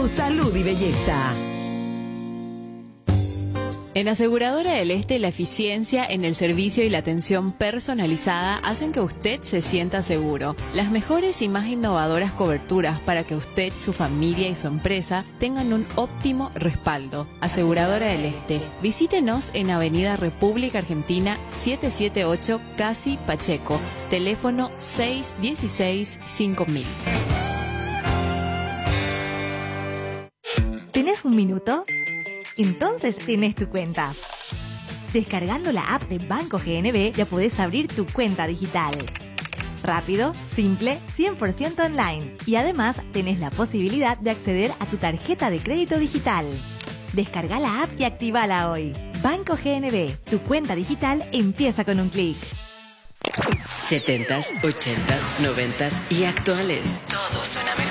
tu salud y belleza. En Aseguradora del Este, la eficiencia en el servicio y la atención personalizada hacen que usted se sienta seguro. Las mejores y más innovadoras coberturas para que usted, su familia y su empresa tengan un óptimo respaldo. Aseguradora del Este. Visítenos en Avenida República Argentina 778 Casi Pacheco. Teléfono 616-5000. ¿Tenés un minuto? Entonces tenés tu cuenta. Descargando la app de Banco GNB ya podés abrir tu cuenta digital. Rápido, simple, 100% online. Y además tenés la posibilidad de acceder a tu tarjeta de crédito digital. Descarga la app y actívala hoy. Banco GNB, tu cuenta digital empieza con un clic. 70s, 80s, 90s y actuales. Todo suena mejor.